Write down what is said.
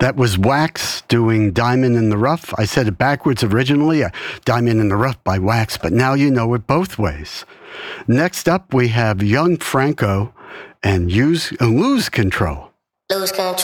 That was Wax doing Diamond in the Rough. I said it backwards originally, Diamond in the Rough by Wax, but now you know it both ways. Next up, we have Young Franco and Lose Control. Lose control.